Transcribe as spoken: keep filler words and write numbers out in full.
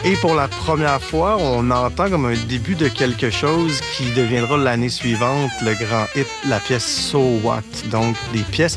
Et pour la première fois, on entend comme un début de quelque chose qui deviendra l'année suivante le grand hit, la pièce So What. Donc, des pièces